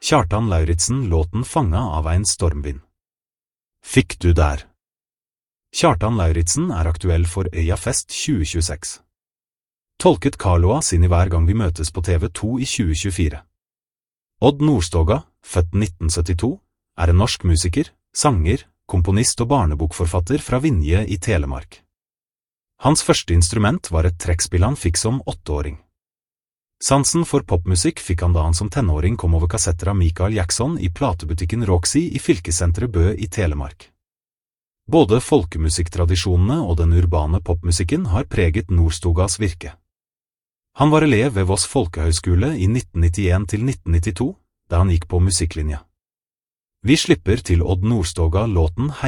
Kjartan Lauritzen låten Fanga av ein stormvind. Fikk du der? Kjartan Lauritzen aktuell for Øyafest 2026. Tolket Karloa sin I Hver gang vi møtes på TV2 I 2024. Odd Nordstoga, født 1972, en norsk musiker, sanger, komponist og barnebokforfatter fra Vinje I Telemark. Hans første instrument var et trekkspill han fikk som 8-åring. Sansen for popmusikk fikk han da han som tenåring kom over kassetter av Michael Jackson I platebutikken Roxy I fylkessenteret Bø I Telemark. Både folkemusikktradisjonene og den urbane popmusikken har preget Nordstogas virke. Han var elev ved Voss Folkehøgskole I 1991 til 1992, da han gikk på musikklinja. Vi slipper til Odd Nordstoga låten